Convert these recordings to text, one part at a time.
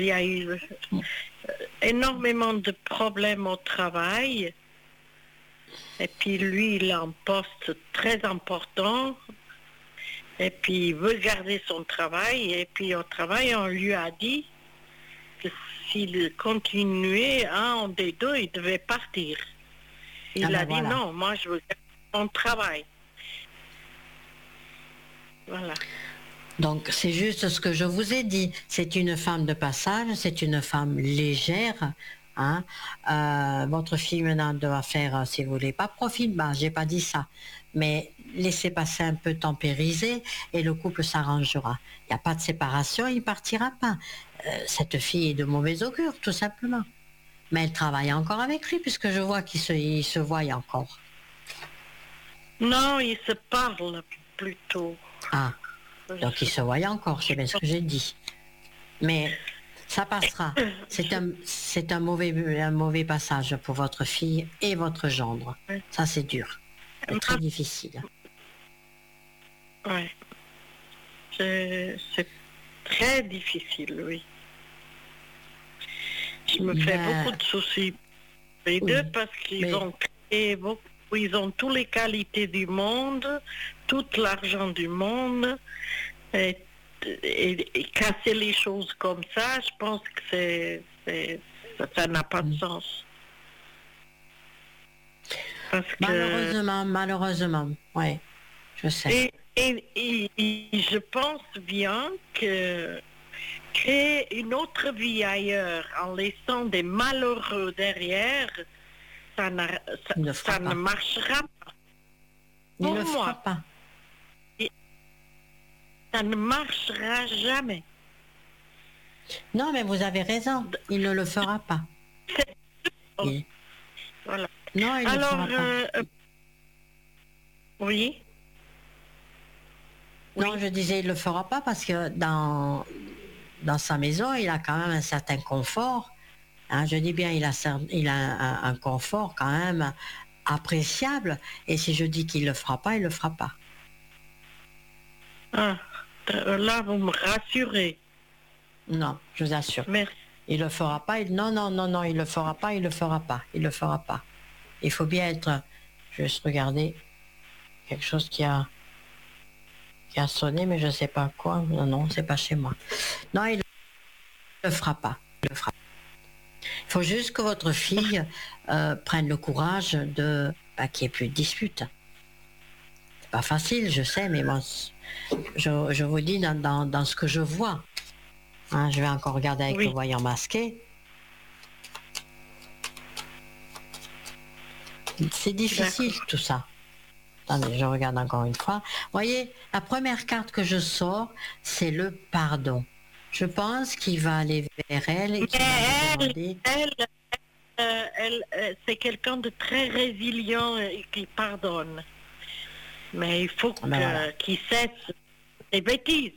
il y a eu énormément de problèmes au travail. Et puis lui, il a un poste très important. Et puis il veut garder son travail. Et puis au travail, on lui a dit que s'il continuait, un des deux, il devait partir. Il a dit non, moi je veux garder mon travail. Voilà. Donc c'est juste ce que je vous ai dit. C'est une femme de passage, c'est une femme légère. Hein. Votre fille maintenant doit faire, si vous voulez, pas profil bas, j'ai pas dit ça. Mais laissez passer un peu, tempériser et le couple s'arrangera. Il n'y a pas de séparation, il partira pas. Cette fille est de mauvais augure, tout simplement. Mais elle travaille encore avec lui puisque je vois qu'il se voit encore. Non, ils se parlent plutôt. Ah, donc ils se voient encore, c'est bien ce que j'ai dit. Mais ça passera. C'est un mauvais passage pour votre fille et votre gendre. Ça, c'est dur. C'est très difficile. Oui. C'est très difficile, oui. Je me fais beaucoup de soucis. Les deux, parce qu'ils ont créé beaucoup. Ils ont toutes les qualités du monde, tout l'argent du monde. Et casser les choses comme ça, je pense que ça n'a pas de sens. Parce malheureusement, oui, je sais. Et je pense bien que créer une autre vie ailleurs en laissant des malheureux derrière, ça ne marchera pas. Il ne fera pas. Ça ne marchera jamais. Non, mais vous avez raison. Il ne le fera pas. Voilà. Non, il ne le fera pas. Oui. Non, je disais, il ne le fera pas parce que dans sa maison, il a quand même un certain confort. Hein, je dis bien, il a un confort quand même appréciable. Et si je dis qu'il ne le fera pas, il ne le fera pas. Ah, là, vous me rassurez. Non, je vous assure. Merci. Il ne le fera pas. Non, il ne le fera pas, il ne le fera pas. Il ne le fera pas. Il faut bien être... Je vais juste regarder quelque chose qui a sonné, mais je ne sais pas quoi. Non, c'est pas chez moi. Non, il ne le fera pas. Il faut juste que votre fille prenne le courage de qu'il n'y ait plus de dispute. C'est pas facile, je sais, mais moi, je vous dis dans ce que je vois. Hein, je vais encore regarder avec le voyant masqué. C'est difficile tout ça. Attendez, je regarde encore une fois. Vous voyez, la première carte que je sors, c'est le pardon. Je pense qu'il va aller vers elle et qu'il va lui demander... c'est quelqu'un de très résilient et qui pardonne. Mais il faut qu'il cesse les bêtises.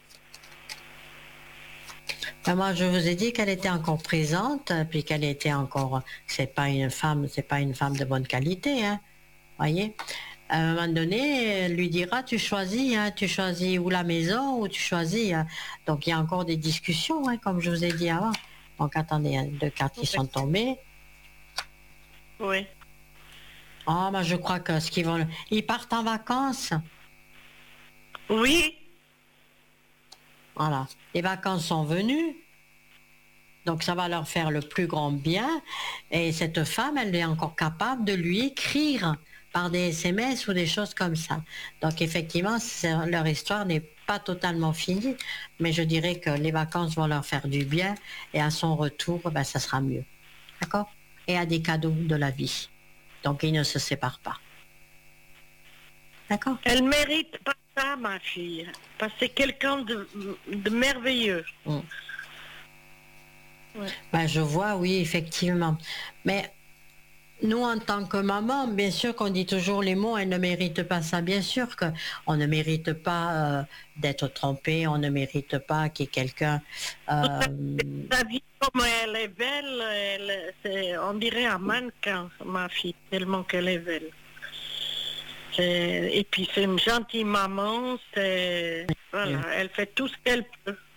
Moi, je vous ai dit qu'elle était encore présente, puis qu'elle était encore... C'est pas une femme de bonne qualité, hein. Voyez. À un moment donné, elle lui dira, tu choisis ou la maison, ou tu choisis. Hein. Donc, il y a encore des discussions, hein, comme je vous ai dit avant. Donc, attendez, il y a 2 cartes qui sont tombées. Oui. Ah, je crois que ils partent en vacances. Oui. Voilà. Les vacances sont venues. Donc, ça va leur faire le plus grand bien. Et cette femme, elle est encore capable de lui écrire par des SMS ou des choses comme ça. Donc, effectivement, leur histoire n'est pas totalement finie. Mais je dirais que les vacances vont leur faire du bien. Et à son retour, ça sera mieux. D'accord? Et à des cadeaux de la vie. Donc, ils ne se séparent pas. D'accord? Elle mérite pas ça, ma fille. Parce que c'est quelqu'un de merveilleux. Ouais. Je vois, oui, effectivement. Mais nous, en tant que maman, bien sûr qu'on dit toujours les mots, elle ne mérite pas ça. Bien sûr qu'on ne mérite pas d'être trompé, on ne mérite pas qu'il y ait quelqu'un... Sa vie, comme elle est belle, on dirait un mannequin, ma fille, tellement qu'elle est belle. Et puis c'est une gentille maman, voilà, elle fait tout ce qu'elle peut.